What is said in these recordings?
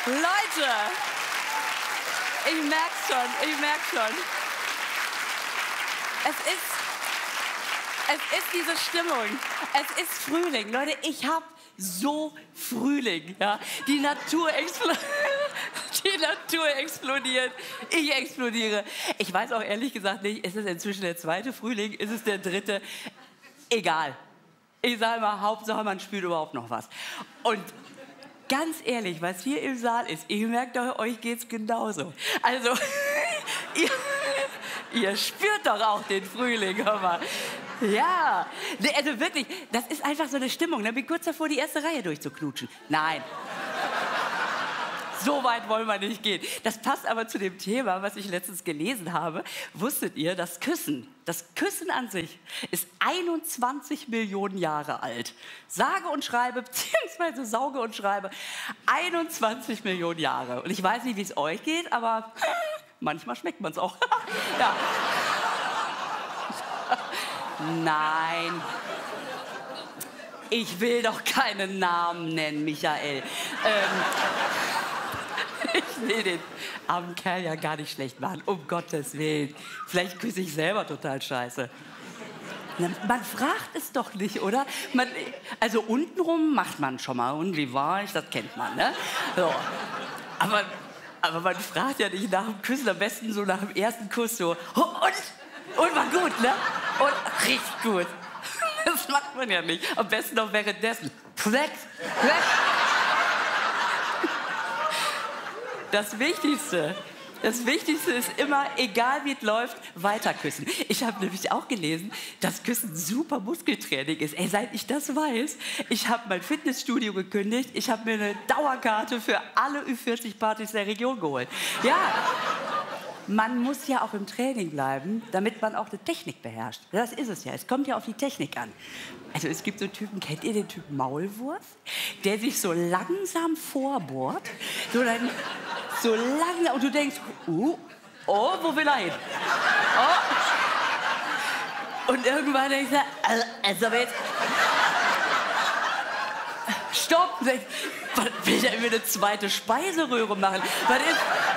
Leute, ich merk's schon. Es ist diese Stimmung. Es ist Frühling. Leute, ich habe so Frühling. Ja? Die Natur explodiert. Ich explodiere. Ich weiß auch ehrlich gesagt nicht, ist es inzwischen der zweite Frühling? Ist es der dritte? Egal. Ich sage mal, Hauptsache man spürt überhaupt noch was. Und ganz ehrlich, was hier im Saal ist, ich merke, euch geht's genauso. Also, ihr spürt doch auch den Frühling, hör mal. Ja, also wirklich, das ist einfach so eine Stimmung. Ich bin kurz davor, die erste Reihe durchzuknutschen. Nein. So weit wollen wir nicht gehen. Das passt aber zu dem Thema, was ich letztens gelesen habe. Wusstet ihr, das Küssen an sich ist 21 Millionen Jahre alt. Sage und schreibe, beziehungsweise sauge und schreibe, 21 Millionen Jahre. Und ich weiß nicht, wie es euch geht, aber manchmal schmeckt man es auch. Ja. Nein. Ich will doch keinen Namen nennen, Michael. Ich will den armen Kerl ja gar nicht schlecht machen, um Gottes Willen. Vielleicht küsse ich selber total scheiße. Man fragt es doch nicht, oder? Also untenrum macht man schon mal. Und wie war ich? Das kennt man, ne? So. Aber man fragt ja nicht nach dem Küssen, am besten so nach dem ersten Kuss so. Und war gut, ne? Und richtig gut. Das macht man ja nicht. Am besten noch währenddessen. Das Wichtigste ist immer, egal wie es läuft, weiter küssen. Ich habe nämlich auch gelesen, dass Küssen super Muskeltraining ist. Ey, seit ich das weiß, ich habe mein Fitnessstudio gekündigt, ich habe mir eine Dauerkarte für alle Ü40-Partys der Region geholt. Ja, man muss ja auch im Training bleiben, damit man auch eine Technik beherrscht. Das ist es ja, es kommt ja auf die Technik an. Also es gibt so Typen, kennt ihr den Typen Maulwurf? Der sich so langsam vorbohrt, so langsam, und du denkst, oh, wo will er hin? Oh. Und irgendwann denkst du, also jetzt, stopp, will der mir eine zweite Speiseröhre machen? Was ist,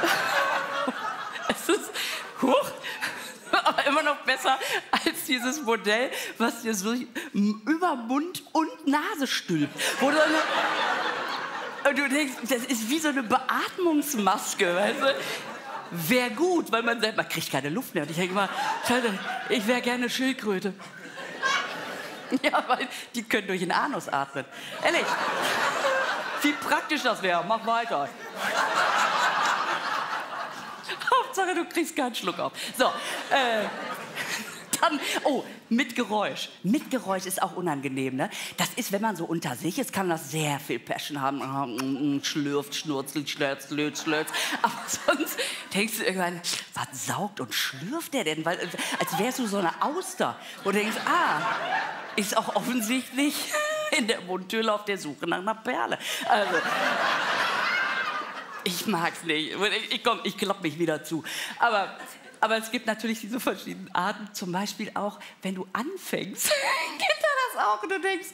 es ist, huch, aber immer noch besser als dieses Modell, was dir so über Mund und Nase stülpt. Wo du, und du denkst, das ist wie so eine Beatmungsmaske, weißt du? Wäre gut, weil man sagt, man kriegt keine Luft mehr. Und ich denke mal, ich wäre gerne Schildkröte. Ja, weil die können durch den Anus atmen. Ehrlich. Wie praktisch das wäre. Mach weiter. Hauptsache, du kriegst keinen Schluck auf. So, dann, mit Geräusch. Mit Geräusch ist auch unangenehm, ne? Das ist, wenn man so unter sich ist, kann das sehr viel Passion haben. Schlürft, schnurzelt, schlürzt. Aber sonst denkst du irgendwann, was saugt und schlürft der denn? Weil, als wärst du so eine Auster. Wo du denkst, ist auch offensichtlich in der Mundhöhle auf der Suche nach einer Perle. Also, ich mag's nicht. Ich klapp mich wieder zu. Aber es gibt natürlich diese verschiedenen Arten. Zum Beispiel auch, wenn du anfängst. Kennt ihr das auch? Und du denkst,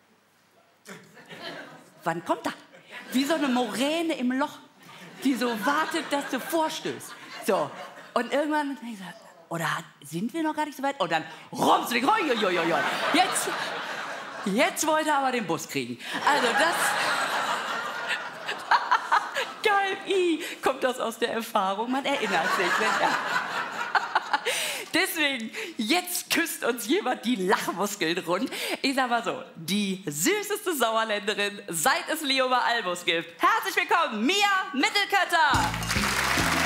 wann kommt er? Wie so eine Moräne im Loch, die so wartet, dass du vorstößt. So. Und irgendwann denkst du, oder sind wir noch gar nicht so weit? Und dann rommst du dich. Jetzt wollte er aber den Bus kriegen. Also das... Geil, kommt das aus der Erfahrung, man erinnert sich. Deswegen, jetzt küsst uns jemand die Lachmuskeln rund. Ich sag mal so, die süßeste Sauerländerin, seit es Leo bei Albus gibt. Herzlich willkommen, Mia Mittelkötter!